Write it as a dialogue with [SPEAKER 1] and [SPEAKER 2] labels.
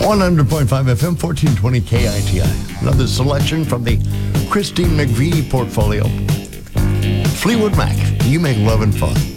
[SPEAKER 1] 100.5 FM, 1420 KITI. Another selection from the Christine McVie portfolio. Fleetwood Mac, You Make Love and Fun.